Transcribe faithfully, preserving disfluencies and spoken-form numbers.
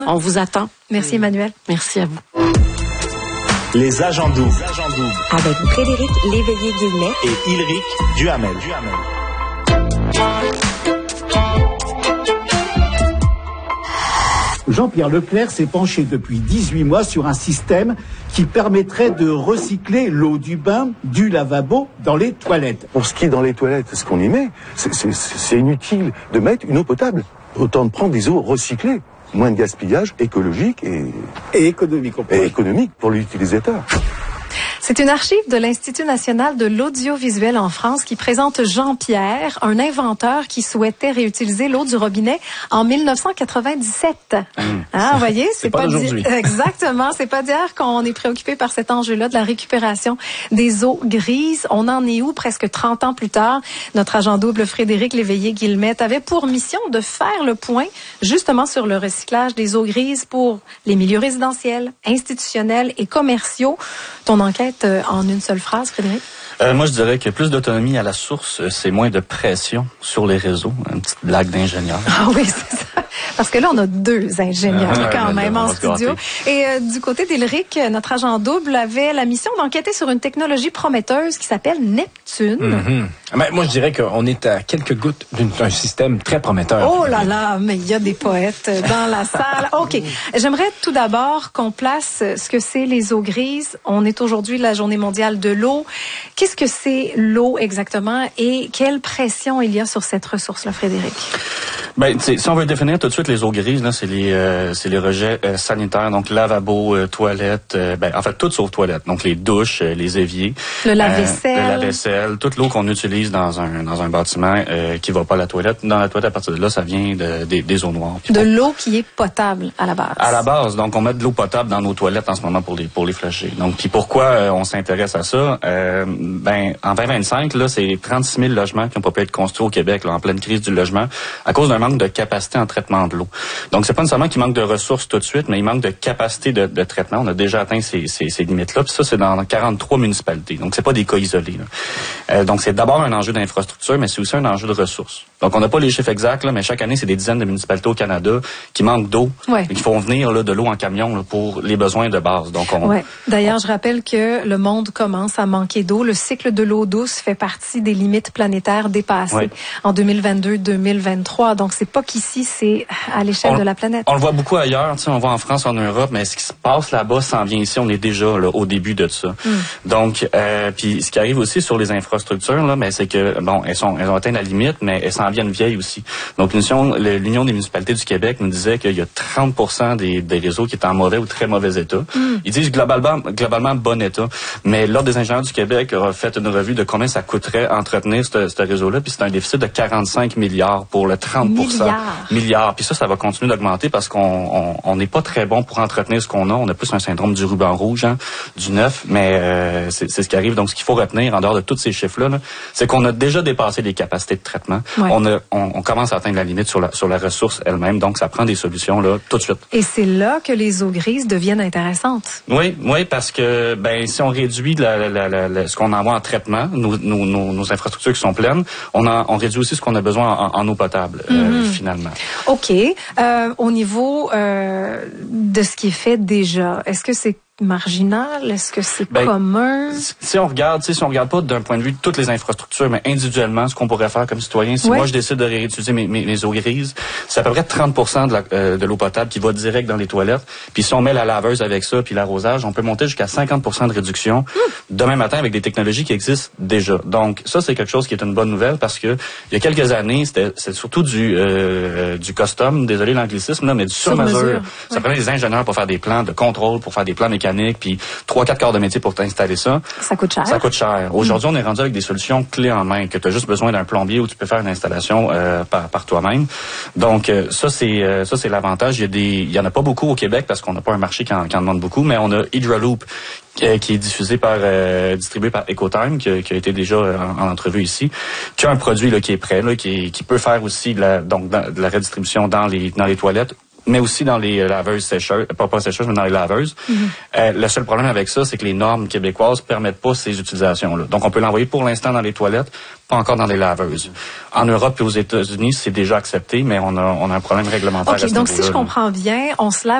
On vous attend. Merci Emmanuel. Merci à vous. Les agents doubles. Avec Frédéric Léveillé-Guillet et Ilric Duhamel. Jean-Pierre Leclerc s'est penché depuis dix-huit mois sur un système qui permettrait de recycler l'eau du bain, du lavabo dans les toilettes. Pour ce qui est dans les toilettes, ce qu'on y met, c'est, c'est, c'est inutile de mettre une eau potable. Autant de prendre des eaux recyclées. Moins de gaspillage écologique et, Et économique. et économique pour l'utilisateur. C'est une archive de l'Institut national de l'audiovisuel en France qui présente Jean-Pierre, un inventeur qui souhaitait réutiliser l'eau du robinet en mille neuf cent quatre-vingt-dix-sept. Mmh. Hein, vous voyez, c'est, c'est pas, pas d'aujourd'hui. Exactement, c'est pas d'hier qu'on est préoccupé par cet enjeu-là de la récupération des eaux grises. On en est où presque trente ans plus tard? Notre agent double Frédéric Léveillé-Guillemette avait pour mission de faire le point justement sur le recyclage des eaux grises pour les milieux résidentiels, institutionnels et commerciaux. Ton enquête en une seule phrase, Frédéric? Euh, moi, je dirais que plus d'autonomie à la source, c'est moins de pression sur les réseaux. Une petite blague d'ingénieur. Ah oui, c'est ça. Parce que là, on a deux ingénieurs ah, quand ouais, même en studio. Et euh, du côté d'Ilric, notre agent double avait la mission d'enquêter sur une technologie prometteuse qui s'appelle Neptune. Mm-hmm. Mais moi, je dirais qu'on est à quelques gouttes d'un système très prometteur. Oh là là, mais il y a des poètes dans la salle. OK. J'aimerais tout d'abord qu'on place ce que c'est les eaux grises. On est aujourd'hui la journée mondiale de l'eau. Qu'est-ce que c'est l'eau exactement et quelle pression il y a sur cette ressource-là, Frédéric? Ben, si on veut définir tout de suite les eaux grises, là, c'est les, euh, c'est les rejets euh, sanitaires, donc lavabo, euh, toilettes, euh, ben, en fait, tout sauf toilettes, donc les douches, euh, les éviers, le lave-vaisselle, euh, le lave-vaisselle, toute l'eau qu'on utilise dans un dans un bâtiment euh, qui va pas à la toilette. Dans la toilette, à partir de là, ça vient de, de des eaux noires. Puis de bon, l'eau qui est potable à la base. À la base, donc on met de l'eau potable dans nos toilettes en ce moment pour les pour les flusher. Donc, puis pourquoi euh, on s'intéresse à ça? Euh, ben, en vingt vingt-cinq, là, c'est trente-six mille logements qui n'ont pas pu être construits au Québec, là, en pleine crise du logement, à cause d'un manque de capacité en traitement de l'eau. Donc, c'est pas nécessairement qu'il manque de ressources tout de suite, mais il manque de capacité de, de traitement. On a déjà atteint ces, ces, ces limites-là. Puis ça, c'est dans quarante-trois municipalités. Donc, c'est pas des cas isolés. Euh, donc, c'est d'abord un enjeu d'infrastructure, mais c'est aussi un enjeu de ressources. Donc, on n'a pas les chiffres exacts, là, mais chaque année, c'est des dizaines de municipalités au Canada qui manquent d'eau ouais. et qui font venir là, de l'eau en camion là, pour les besoins de base. Donc, on, ouais. D'ailleurs, on... je rappelle que le monde commence à manquer d'eau. Le cycle de l'eau douce fait partie des limites planétaires dépassées ouais. en deux mille vingt-deux deux mille vingt-trois. Donc, c'est pas qu'ici, c'est à l'échelle on, de la planète. On le voit beaucoup ailleurs, tu sais, on voit en France, en Europe, mais ce qui se passe là-bas s'en vient ici, on est déjà là, au début de ça. Mm. Donc, euh, puis ce qui arrive aussi sur les infrastructures, là, mais c'est que bon, elles sont, elles ont atteint la limite, mais elles s'en viennent vieilles aussi. Donc, l'Union, l'Union des municipalités du Québec nous disait qu'il y a trente pour cent des, des réseaux qui étaient en mauvais ou très mauvais état. Mm. Ils disent globalement, globalement bon état, mais l'Ordre des ingénieurs du Québec a fait une revue de combien ça coûterait entretenir ce, ce réseau-là, puis c'est un déficit de quarante-cinq milliards pour le trente pour cent. Milliards. Milliards. Puis ça, ça va continuer d'augmenter parce qu'on on n'est pas très bon pour entretenir ce qu'on a. On a plus un syndrome du ruban rouge, hein, du neuf, mais euh, c'est, c'est ce qui arrive. Donc, ce qu'il faut retenir en dehors de tous ces chiffres-là, là, c'est qu'on a déjà dépassé les capacités de traitement. Ouais. On, a, on, on commence à atteindre la limite sur la, sur la ressource elle-même. Donc, ça prend des solutions là tout de suite. Et c'est là que les eaux grises deviennent intéressantes. Oui, oui, parce que ben si on réduit la, la, la, la, la, ce qu'on envoie en traitement, nos, nos, nos, nos infrastructures qui sont pleines, on, en, on réduit aussi ce qu'on a besoin en, en eau potable, mm-hmm. euh, finalement. OK. Euh, au niveau euh, de ce qui est fait déjà, est-ce que c'est marginal? Est-ce que c'est ben, commun? Si on regarde, si on regarde pas d'un point de vue de toutes les infrastructures, mais individuellement, ce qu'on pourrait faire comme citoyen, si ouais. moi je décide de réutiliser mes, mes, mes eaux grises, c'est à peu près trente pour cent de, la, euh, de l'eau potable qui va direct dans les toilettes. Puis si on met la laveuse avec ça, puis l'arrosage, on peut monter jusqu'à cinquante pour cent de réduction mmh. demain matin avec des technologies qui existent déjà. Donc ça, c'est quelque chose qui est une bonne nouvelle parce que il y a quelques années, c'était, c'était surtout du euh, du custom, désolé l'anglicisme, là, mais du sur-mesure. Sur ça ouais. prenait des ingénieurs pour faire des plans de contrôle, pour faire des plans mécaniques, puis trois quatre quarts de métier pour t'installer ça. Ça coûte cher. Ça coûte cher. Aujourd'hui, mmh. on est rendu avec des solutions clés en main, que tu as juste besoin d'un plombier où tu peux faire une installation euh, par, par toi-même. Donc euh, ça c'est euh, ça c'est l'avantage. Il y a des il y en a pas beaucoup au Québec parce qu'on n'a pas un marché qui en, qui en demande beaucoup, mais on a Hydroloop euh, qui est diffusé par euh, distribué par Ecotime, qui, qui a été déjà en, en entrevue ici, qui a un produit là qui est prêt, là, qui, qui peut faire aussi de la, donc de la redistribution dans les dans les toilettes mais aussi dans les laveuses sécheuses, pas pas sécheuses, mais dans les laveuses. Mm-hmm. Euh, le seul problème avec ça, c'est que les normes québécoises permettent pas ces utilisations-là. Donc, on peut l'envoyer pour l'instant dans les toilettes, pas encore dans les laveuses. En Europe et aux États-Unis, c'est déjà accepté, mais on a, on a un problème réglementaire OK, à ce donc niveau-là, si je là. comprends bien, on se lave